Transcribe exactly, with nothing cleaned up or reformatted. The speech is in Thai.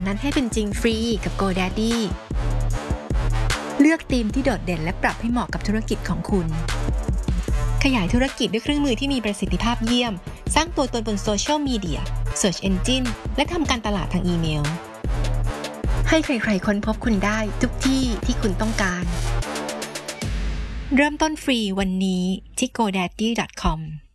นั้นให้เป็นจริงฟรีกับ GoDaddy เลือกธีมที่โดดเด่นและปรับให้เหมาะกับธุรกิจของคุณขยายธุรกิจด้วยเครื่องมือที่มีประสิทธิภาพเยี่ยมสร้างตัวตนบนโซเชียลมีเดีย Search Engine และทำการตลาดทางอีเมลให้ใครๆค้นพบคุณได้ทุกที่ที่คุณต้องการเริ่มต้นฟรีวันนี้ที่ โก แดดดี้ ดอท คอม